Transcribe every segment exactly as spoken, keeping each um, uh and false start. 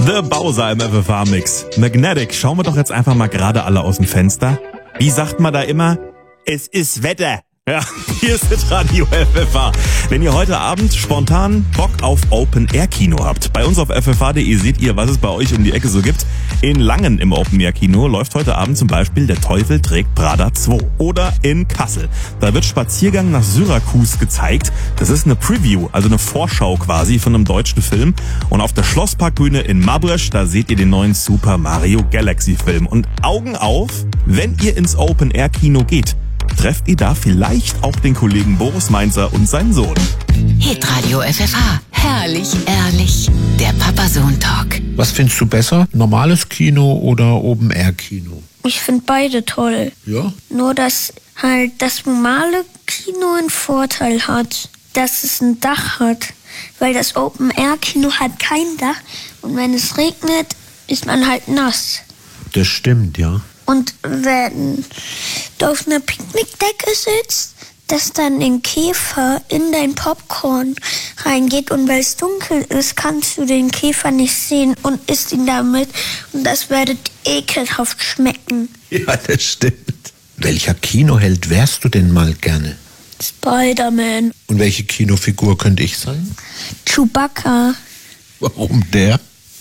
The Bowser im F F H-Mix. Magnetic, schauen wir doch jetzt einfach mal gerade alle aus dem Fenster. Wie sagt man da immer? Es ist Wetter. Ja, hier ist das Radio F F H. Wenn ihr heute Abend spontan Bock auf Open-Air-Kino habt, bei uns auf f f h punkt d e seht ihr, was es bei euch um die Ecke so gibt. In Langen im Open-Air-Kino läuft heute Abend zum Beispiel Der Teufel trägt Prada zwei. Oder in Kassel. Da wird Spaziergang nach Syrakus gezeigt. Das ist eine Preview, also eine Vorschau quasi von einem deutschen Film. Und auf der Schlossparkbühne in Mabrösch, da seht ihr den neuen Super Mario Galaxy-Film. Und Augen auf, wenn ihr ins Open-Air-Kino geht, trefft ihr da vielleicht auch den Kollegen Boris Mainzer und seinen Sohn. Hitradio F F H. Herrlich, ehrlich. Der Papa-Sohn-Talk. Was findest du besser? Normales Kino oder Open-Air-Kino? Ich finde beide toll. Ja? Nur, dass halt das normale Kino einen Vorteil hat, dass es ein Dach hat. Weil das Open-Air-Kino hat kein Dach. Und wenn es regnet, ist man halt nass. Das stimmt, ja. Und wenn du auf einer Picknickdecke sitzt, dass dann ein Käfer in dein Popcorn reingeht und weil es dunkel ist, kannst du den Käfer nicht sehen und isst ihn damit und das wird ekelhaft schmecken. Ja, das stimmt. Welcher Kinoheld wärst du denn mal gerne? Spider-Man. Und welche Kinofigur könnte ich sein? Chewbacca. Warum der?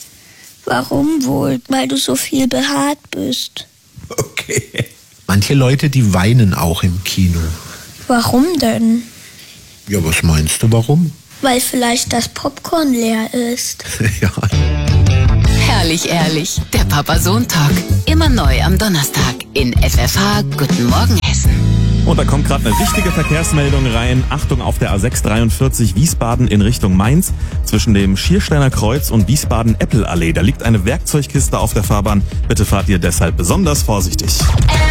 Warum wohl? Weil du so viel behaart bist. Okay. Manche Leute, die weinen auch im Kino. Warum denn? Ja, was meinst du, warum? Weil vielleicht das Popcorn leer ist. Ja. Herrlich, ehrlich. Der Papa-Sohn-Talk. Immer neu am Donnerstag in F F H. Guten Morgen, Hessen. Und da kommt gerade eine wichtige Verkehrsmeldung rein. Achtung auf der A sechs dreiundvierzig Wiesbaden in Richtung Mainz. Zwischen dem Schiersteiner Kreuz und Wiesbaden-Eppel-Allee. Da liegt eine Werkzeugkiste auf der Fahrbahn. Bitte fahrt ihr deshalb besonders vorsichtig.